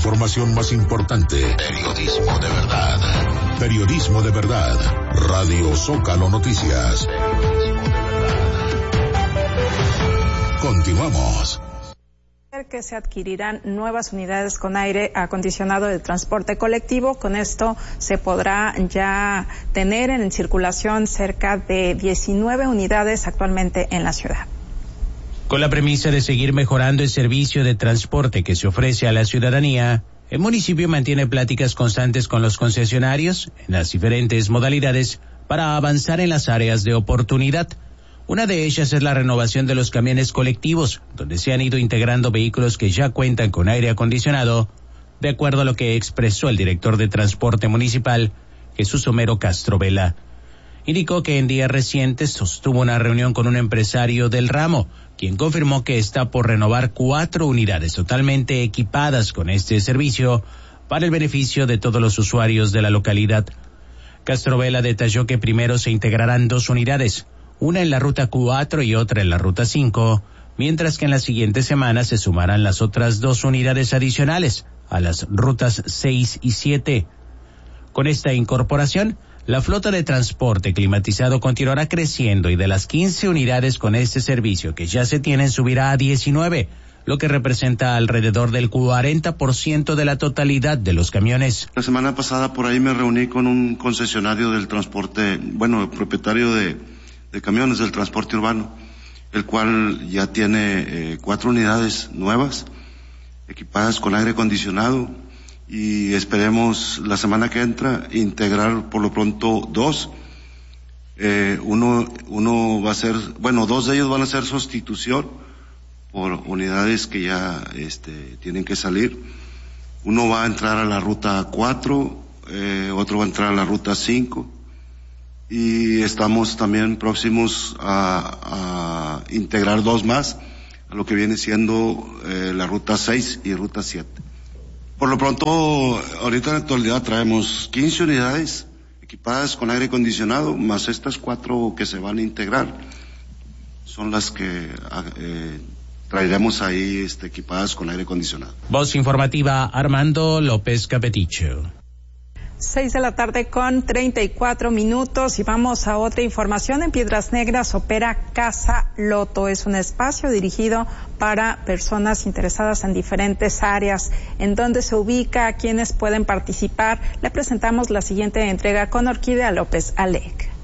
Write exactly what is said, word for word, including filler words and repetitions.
información más importante. Periodismo de verdad. Periodismo de verdad. Radio Zócalo Noticias. Continuamos. Que se adquirirán nuevas unidades con aire acondicionado de transporte colectivo. Con esto se podrá ya tener en circulación cerca de diecinueve unidades actualmente en la ciudad. Con la premisa de seguir mejorando el servicio de transporte que se ofrece a la ciudadanía, el municipio mantiene pláticas constantes con los concesionarios en las diferentes modalidades para avanzar en las áreas de oportunidad. Una de ellas es la renovación de los camiones colectivos, donde se han ido integrando vehículos que ya cuentan con aire acondicionado, de acuerdo a lo que expresó el director de Transporte Municipal, Jesús Homero Castro Vela. Indicó que en días recientes sostuvo una reunión con un empresario del ramo, quien confirmó que está por renovar cuatro unidades totalmente equipadas con este servicio para el beneficio de todos los usuarios de la localidad. Castro Vela detalló que primero se integrarán dos unidades, una en la ruta cuatro y otra en la ruta cinco, mientras que en las siguientes semanas se sumarán las otras dos unidades adicionales a las rutas seis y siete. Con esta incorporación, la flota de transporte climatizado continuará creciendo y de las quince unidades con este servicio que ya se tienen subirá a diecinueve, lo que representa alrededor del cuarenta por ciento de la totalidad de los camiones. La semana pasada por ahí me reuní con un concesionario del transporte, bueno, propietario de de camiones del transporte urbano, el cual ya tiene eh, cuatro unidades nuevas, equipadas con aire acondicionado, y esperemos la semana que entra integrar por lo pronto dos. Eh, uno, uno va a ser, bueno, dos de ellos van a ser sustitución por unidades que ya este, tienen que salir. Uno va a entrar a la ruta cuatro, eh, otro va a entrar a la ruta cinco. Y estamos también próximos a, a integrar dos más a lo que viene siendo eh, la ruta seis y ruta siete. Por lo pronto, ahorita en la actualidad traemos quince unidades equipadas con aire acondicionado, más estas cuatro que se van a integrar, son las que eh, traeremos ahí este, equipadas con aire acondicionado. Voz informativa, Armando López Capeticho. Seis de la tarde con treinta y cuatro minutos y vamos a otra información. En Piedras Negras opera Casa Loto. Es un espacio dirigido para personas interesadas en diferentes áreas. ¿En dónde se ubica? ¿Quiénes pueden participar? Le presentamos la siguiente entrega con Orquídea López Alec.